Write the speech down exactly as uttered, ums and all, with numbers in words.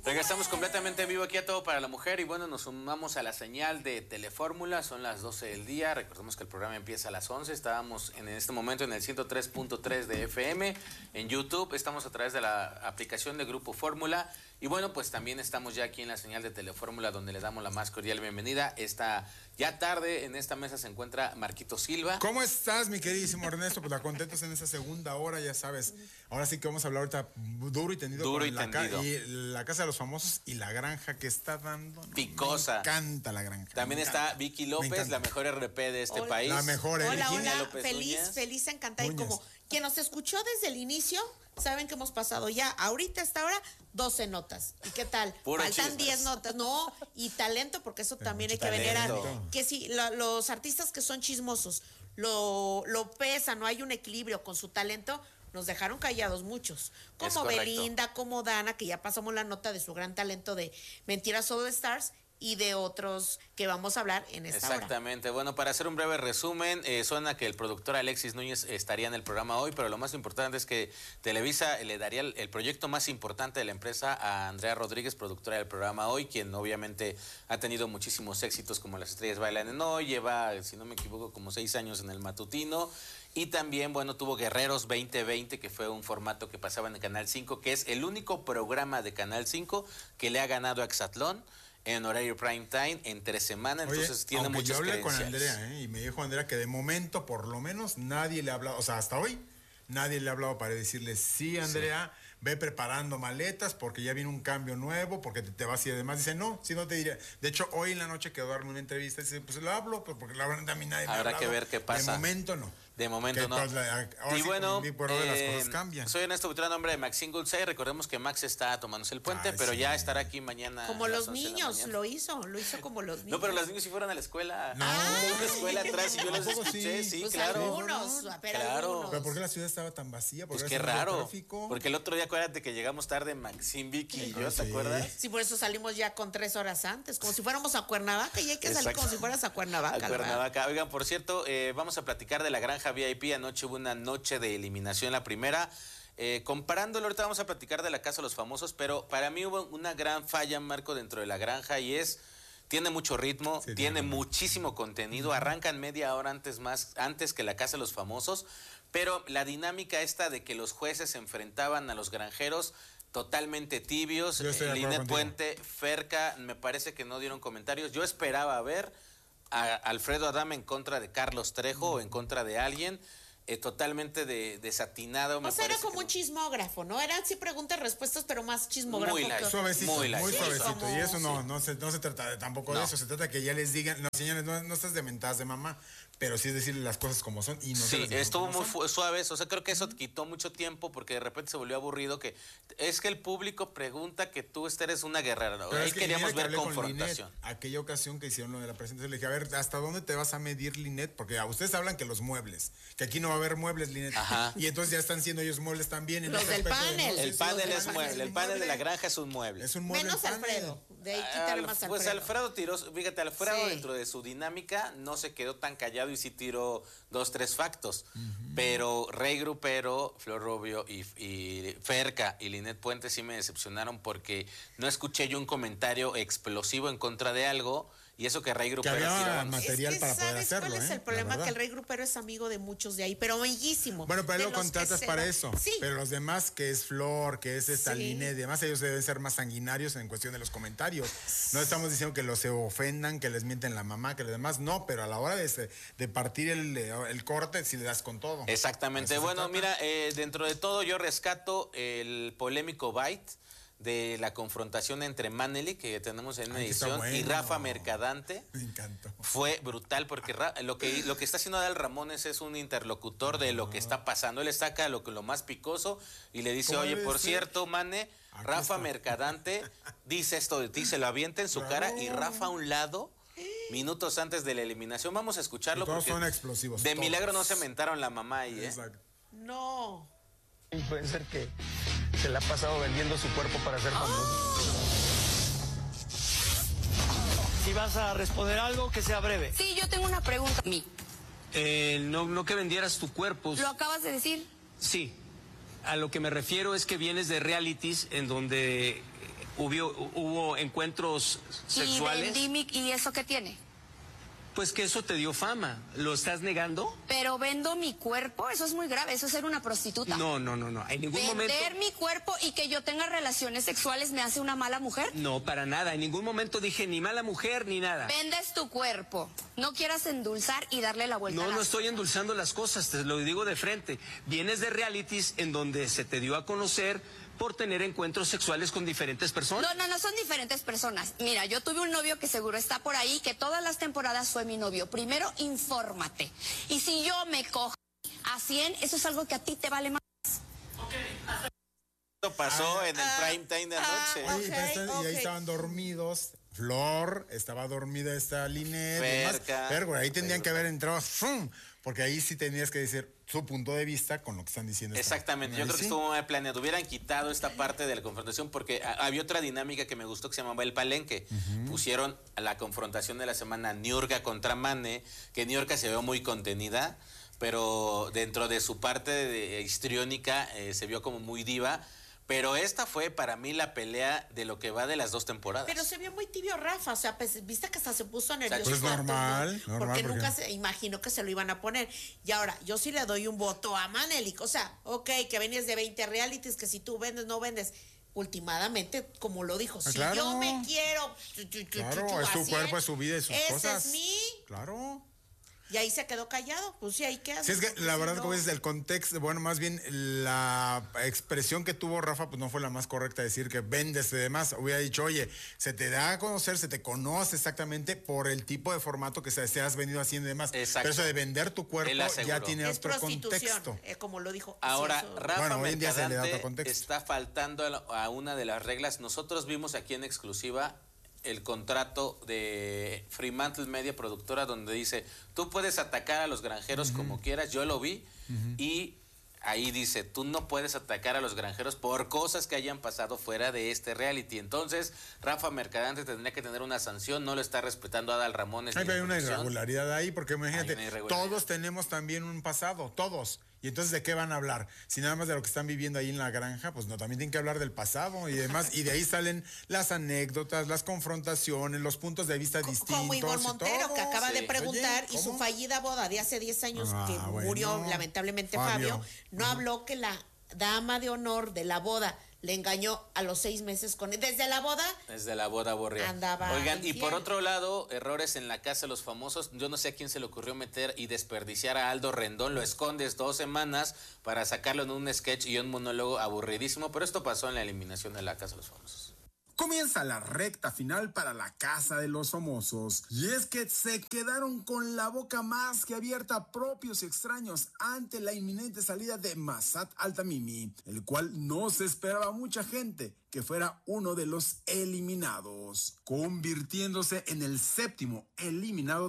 Regresamos completamente en vivo aquí a Todo para la Mujer y bueno, nos sumamos a la señal de Telefórmula, son las doce del día, recordemos que el programa empieza a las once, estábamos en este momento en el ciento tres punto tres de F M, en YouTube, estamos a través de la aplicación de Grupo Fórmula y bueno, pues también estamos ya aquí en la señal de Telefórmula donde le damos la más cordial bienvenida. Esta ya tarde en esta mesa se encuentra Marquito Silva. ¿Cómo estás, mi queridísimo Ernesto? Pues la contentos en esa segunda hora, ya sabes. Ahora sí que vamos a hablar ahorita duro y tendido Duro y la, tendido. Ca y la Casa de los Famosos y la granja que está dando. No, Picosa. Me encanta la granja. También está Vicky López, la mejor R P de este hola. país. La mejor, ¿eh? Hola, Virginia hola, López feliz, Núñez. feliz, encantada. Núñez. Y como quien nos escuchó desde el inicio, saben que hemos pasado ya, ahorita hasta ahora, doce notas. ¿Y qué tal? Puro Faltan chismes. diez notas, no, y talento, porque eso también hay que talento. venerar. Que si lo, los artistas que son chismosos lo, lo pesan, no hay un equilibrio con su talento, nos dejaron callados muchos. Como Belinda, como Dana, que ya pasamos la nota de su gran talento de Mentiras All Stars, y de otros que vamos a hablar en esta Exactamente. hora. Bueno, para hacer un breve resumen, eh, suena que el productor Alexis Núñez estaría en el programa hoy, pero lo más importante es que Televisa le daría el, el proyecto más importante de la empresa a Andrea Rodríguez, productora del programa hoy, quien obviamente ha tenido muchísimos éxitos como Las Estrellas Bailan en Hoy, lleva, si no me equivoco, como seis años en el matutino, y también, bueno, tuvo Guerreros veinte veinte, que fue un formato que pasaba en el Canal cinco, que es el único programa de Canal cinco que le ha ganado a Exatlón en horario prime time, entre semana, entonces Oye, tiene aunque muchas yo hablé con credenciales. Andrea, ¿eh? Y me dijo Andrea que de momento, por lo menos, nadie le ha hablado, o sea, hasta hoy, nadie le ha hablado para decirle, sí, Andrea, sí. Ve preparando maletas porque ya viene un cambio nuevo, porque te, te vas y además dice, no, si no te diría. De hecho, hoy en la noche quedó a darme una entrevista y dice, pues lo hablo, pues porque la verdad a mí nadie me ha Habrá hablado. que ver qué pasa. De momento no. De momento que no. Pues, ahora y sí, bueno, por ahora eh, las cosas cambian. Soy Ernesto Buitrón, nombre de Maxine Gulsay. Recordemos que Max está tomándose el puente, Ay, pero sí. ya estará aquí mañana. Como a las los once de la niños, mañana. lo hizo, lo hizo como los niños. No, pero los niños sí fueron a la escuela. No. Hubo una escuela atrás y yo los ¿A poco escuché, sí, sí? Pues claro. algunos, pero Claro. algunos. ¿Pero por qué la ciudad estaba tan vacía? Pues ¿Por qué qué raro. tráfico? Porque el otro día acuérdate que llegamos tarde Maxine, Vicky y yo, Ah, ¿te sí. acuerdas? Sí, por eso salimos ya con tres horas antes, como si fuéramos a Cuernavaca, y hay que salir Exacto. como si fueras a Cuernavaca. A la verdad. Cuernavaca. Oigan, por cierto, eh, vamos a platicar de la granja V I P. Anoche hubo una noche de eliminación, la primera. Eh, comparándolo, ahorita vamos a platicar de la Casa de los Famosos, pero para mí hubo una gran falla, Marco, dentro de la granja y es... Tiene mucho ritmo, Sí, tiene tiene. muchísimo contenido, arrancan media hora antes más, antes que la Casa de los Famosos, pero la dinámica esta de que los jueces se enfrentaban a los granjeros totalmente tibios, Yo estoy de acuerdo Linet contigo. Puente, Ferca, me parece que no dieron comentarios. Yo esperaba ver a Alfredo Adame en contra de Carlos Trejo o en contra de alguien. Eh, totalmente de, desatinado. Me O sea, era parece como que un chismógrafo, ¿no? Eran sí preguntas, respuestas, pero más chismógrafo. Muy light. que- Suavecito, Muy muy, light. suavecito. Sí, como- y eso no, sí. no, se, no se trata de, tampoco No. de eso. Se trata que ya les digan, no, señores, no, no estás de mentadas de mamá, pero sí es decirle las cosas como son. Y no se Sí, las digan estuvo como muy son. fu- suave. O sea, creo que eso quitó mucho tiempo porque de repente se volvió aburrido. Que es que el público pregunta que tú eres una guerrera. ¿no? Pero Ahí es que queríamos mira que ver hablé con confrontación. Linet, aquella ocasión que hicieron lo de la presentación, le dije, a ver, ¿hasta dónde te vas a medir, Linet? Porque a ustedes hablan que los muebles, que aquí no va a haber muebles, Linet. Ajá. Y entonces ya están siendo ellos muebles también. En Los ese del aspecto de, panel. no, El sí, sí, panel los del es mueble. El panel de la granja es un mueble. Es un mueble. Menos el panel. Alfredo. De ahí quítale Al- más Alfredo. Pues Alfredo tiró, fíjate, Alfredo Sí. dentro de su dinámica no se quedó tan callado y sí tiró dos, tres factos. Uh-huh. Pero Rey Grupero, Flor Rubio y, y Ferca y Linet Puente sí me decepcionaron porque no escuché yo un comentario explosivo en contra de algo. Y eso que Rey Grupero Que había tiraba- material es que para poder ¿sabes hacerlo, cuál es ¿eh? el problema? La verdad. Que el Rey Grupero es amigo de muchos de ahí, pero amiguísimo. Bueno, pero de él lo los que contratas se para da- eso. Sí. Pero los demás, que es Flor, que es esta Sí. Linet, y demás, ellos deben ser más sanguinarios en cuestión de los comentarios. No estamos diciendo que los se ofendan, que les mienten la mamá, que los demás no, pero a la hora de, de partir el, el corte, si le das con todo. Exactamente. Eso se Bueno, trata. mira, eh, dentro de todo yo rescato el polémico bite de la confrontación entre Maneli, que tenemos en una Ay, que está edición, y bueno. Rafa Mercadante. Me encantó. Fue brutal porque Ra- lo que lo que está haciendo Adal Ramones es un interlocutor de lo que está pasando. Él saca lo que lo más picoso y le dice, ¿Cómo oye, debe por ser? cierto, Mane, Aquí Rafa está. Mercadante dice esto de ti, se lo avienta en su Claro. cara y Rafa a un lado, minutos antes de la eliminación. Vamos a escucharlo Y todos porque son explosivos, de todos. milagro no se mentaron la mamá ahí, ¿eh? Exacto. No. Influencer que se le ha pasado vendiendo su cuerpo para ser famoso. Si vas a responder algo, que sea breve. Sí, yo tengo una pregunta. Mi. Eh, no, no que vendieras tu cuerpo. ¿Lo acabas de decir? Sí. A lo que me refiero es que vienes de realities en donde hubo, hubo encuentros sexuales. Y, vendí mi- ¿Y eso qué tiene? Pues que eso te dio fama. ¿Lo estás negando? Pero vendo mi cuerpo, eso es muy grave, eso es ser una prostituta. No, no, no, no. En ningún Vender momento. mi cuerpo y que yo tenga relaciones sexuales me hace una mala mujer. No, para nada. En ningún momento dije ni mala mujer ni nada. Vendes tu cuerpo. No quieras endulzar y darle la vuelta. No, a la- no estoy endulzando las cosas, te lo digo de frente. Vienes de realities en donde se te dio a conocer por tener encuentros sexuales con diferentes personas. No, no, no son diferentes personas. Mira, yo tuve un novio que seguro está por ahí, que todas las temporadas fue mi novio. Primero, infórmate. Y si yo me cojo a cien, eso es algo que a ti te vale más. Esto pasó Ah, en el ah, prime time de ah, anoche. Oye, pero está- ok. y ahí estaban dormidos. Flor, estaba dormida esta Linet. Ferca. Pero ahí tendrían que haber entrado, ¡fum! Porque ahí sí tenías que decir su punto de vista con lo que están diciendo. esta- Exactamente, yo ahí creo que sí. estuvo mal planeado. Hubieran quitado esta parte de la confrontación porque a- había otra dinámica que me gustó que se llamaba el palenque. Pusieron a la confrontación de la semana Niurka contra Mane, que Niurka se vio muy contenida, pero dentro de su parte de- histriónica eh, se vio como muy diva. Pero esta fue para mí la pelea de lo que va de las dos temporadas. Pero se vio muy tibio Rafa, o sea, pues, viste que hasta se puso nervioso. Pues tanto, normal, ¿no? normal, Porque porque- nunca se imaginó que se lo iban a poner. Y ahora, yo sí le doy un voto a Manelik. O sea, ok, que venías de veinte realities, que si tú vendes, no vendes. Últimamente, como lo dijo, si claro. yo me quiero. chu, chu, chu, Claro, chu, es su así, cuerpo, es su vida, es sus ese cosas. es mi. Claro. Y ahí se quedó callado. Pues sí, ahí queda. Sí, es que la verdad, como dices, el contexto, bueno, más bien la expresión que tuvo Rafa, pues no fue la más correcta, decir que vendes y demás. Hubiera dicho, oye, se te da a conocer, se te conoce exactamente por el tipo de formato que se, se has venido haciendo y demás. Exacto. Pero eso de vender tu cuerpo Él aseguró. ya tiene es otro prostitución, contexto. eh, como lo dijo. Ahora, Sí, eso- Rafa Bueno, hoy en día se le da Mercadante otro contexto. está faltando a la- a una de las reglas. Nosotros vimos aquí en exclusiva el contrato de Fremantle Media, productora, donde dice, tú puedes atacar a los granjeros como quieras, yo lo vi, y ahí dice, tú no puedes atacar a los granjeros por cosas que hayan pasado fuera de este reality. Entonces, Rafa Mercadante tendría que tener una sanción, no lo está respetando Adal Ramones. Hay ni la una producción. irregularidad ahí, porque imagínate, una irregularidad. todos tenemos también un pasado, todos. Y entonces, ¿de qué van a hablar? Si nada más de lo que están viviendo ahí en la granja, pues no, también tienen que hablar del pasado y demás. Y de ahí salen las anécdotas, las confrontaciones, los puntos de vista distintos. Como Ivonne y Montero, todo. que acaba de Sí. preguntar, Oye, y su ¿cómo? fallida boda de hace diez años, Ah, que bueno. murió lamentablemente Fabio, Fabio. no habló que la dama de honor de la boda le engañó a los seis meses con él. Desde la boda, Desde la boda aburrida. Andaba Oigan, y infiel. por otro lado, errores en la casa de los famosos. Yo no sé a quién se le ocurrió meter y desperdiciar a Aldo Rendón. Lo escondes dos semanas para sacarlo en un sketch y un monólogo aburridísimo. Pero esto pasó en la eliminación de la casa de los famosos. Comienza la recta final para la Casa de los Famosos. Y es que se quedaron con la boca más que abierta propios y extraños ante la inminente salida de Massad Altamimi, el cual no se esperaba mucha gente que fuera uno de los eliminados, convirtiéndose en el séptimo eliminado